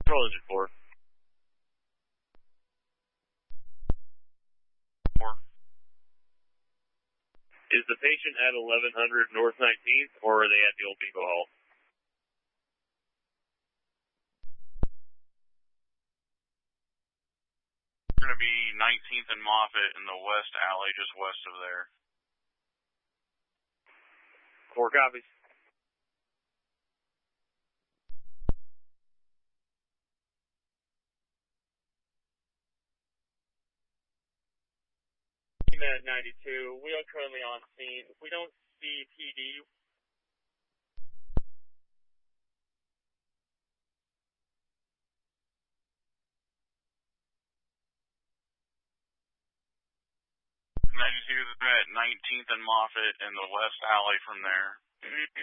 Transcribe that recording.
Control engine 4. 4. Is the patient at 1100 North 19th, or are they at the old bingo hall? We're going to be 19th and Moffett in the west alley, just west of there. 4 copies. At 92, we are currently on scene. If we don't see PD, They're at 19th and Moffett in the west alley from there.